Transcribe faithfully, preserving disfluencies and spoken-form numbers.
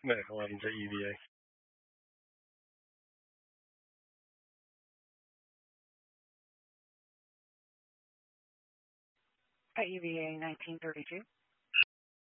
네, 완전 E V A. At U V A nineteen thirty-two.